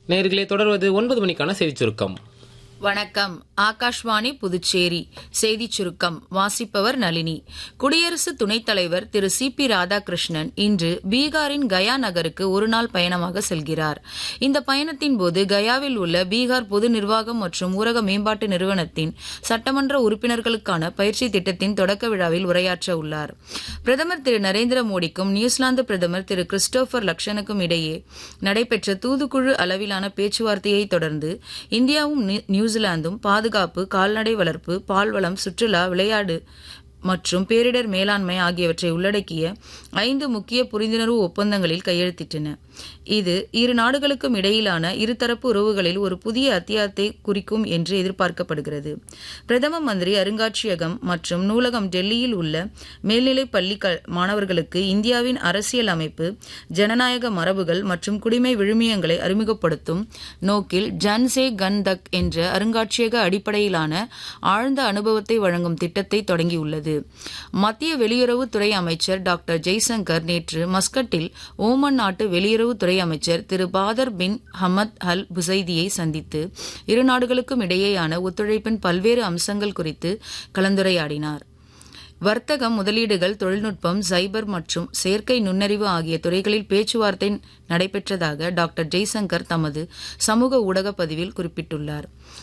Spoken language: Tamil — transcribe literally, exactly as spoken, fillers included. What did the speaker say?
நேயர்களே, தொடர்வது ஒன்பது மணிக்கான செய்திச் சுருக்கம். வணக்கம். ஆகாஷ்வாணி புதுச்சேரி செய்திச் சுருக்கம் வாசிப்பவர் நளினி. குடியரசு துணைத் தலைவர் திரு சி பி ராதாகிருஷ்ணன் இன்று பீகாரின் கயா நகருக்கு ஒருநாள் பயணமாக செல்கிறார். இந்த பயணத்தின் போது கயாவில் உள்ள பீகார் பொது நிர்வாகம் மற்றும் ஊரக மேம்பாட்டு நிறுவனத்தின் சட்டமன்ற உறுப்பினர்களுக்கான பயிற்சி திட்டத்தின் தொடக்க விழாவில் உரையாற்ற உள்ளார். பிரதமர் திரு நரேந்திர மோடிக்கும் நியூசிலாந்து பிரதமர் திரு கிறிஸ்டோபர் லக்சனுக்கும் இடையே நடைபெற்ற தூதுக்குழு அளவிலான பேச்சுவார்த்தையை தொடர்ந்து இந்தியாவும் நியூசிலாந்தும் பாதுகாப்பு, கால்நடை வளர்ப்பு, பால்வளம், சுற்றுலா, விளையாடு மற்றும் பேரிடர் மேலாண்மை ஆகியவற்றை உள்ளடக்கிய ஐந்து முக்கிய புரிந்துணர்வு ஒப்பந்தங்களில் கையெழுத்திட்டன. இது இரு நாடுகளுக்கும் இடையிலான இருதரப்பு உறவுகளில் ஒரு புதிய அத்தியாயத்தை குறிக்கும் என்று எதிர்பார்க்கப்படுகிறது. பிரதம மந்திரி அருங்காட்சியகம் மற்றும் நூலகம் டெல்லியில் உள்ள மேல்நிலைப் பள்ளி மாணவர்களுக்கு இந்தியாவின் அரசியல் அமைப்பு, ஜனநாயக மரபுகள் மற்றும் குடிமை விழுமியங்களை அறிமுகப்படுத்தும் நோக்கில் ஜன் சே கன் தக் என்ற அருங்காட்சியக அடிப்படையிலான ஆழ்ந்த அனுபவத்தை வழங்கும் திட்டத்தை தொடங்கியுள்ளது. மத்திய வெளியுறவுத்துறை அமைச்சர் டாக்டர் ஜெய்சங்கர் நேற்று மஸ்கட்டில் ஓமன் நாட்டு வெளியுறவுத்துறை அமைச்சர் திரு பாதர் பின் ஹமத் அல் புசைதியை சந்தித்து இரு நாடுகளுக்கும் இடையேயான ஒத்துழைப்பின் பல்வேறு அம்சங்கள் குறித்து கலந்துரையாடினார். வர்த்தகம், முதலீடுகள், தொழில்நுட்பம், சைபர் மற்றும் செயற்கை நுண்ணறிவு ஆகிய துறைகளில் பேச்சுவார்த்தை நடைபெற்றதாக டாக்டர் ஜெய்சங்கர் தமது சமூக ஊடக பதிவில் குறிப்பிட்டுள்ளார்.